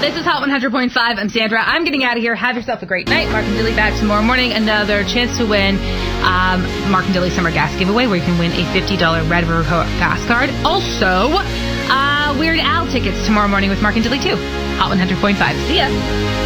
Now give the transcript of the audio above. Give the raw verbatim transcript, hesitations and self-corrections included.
This is Hot one hundred point five. I'm Sandra. I'm getting out of here. Have yourself a great night. Mark and Dilly back tomorrow morning. Another chance to win um, Mark and Dilly Summer Gas Giveaway, where you can win a fifty dollars Red River gas card. Also, uh, Weird Al tickets tomorrow morning with Mark and Dilly, too. Hot one hundred point five. See ya.